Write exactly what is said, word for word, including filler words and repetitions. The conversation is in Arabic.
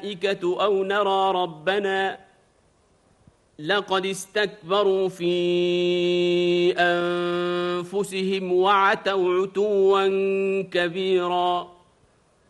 الملائكة أو نرى ربنا لقد استكبروا في أنفسهم وعتوا عتوا كبيرا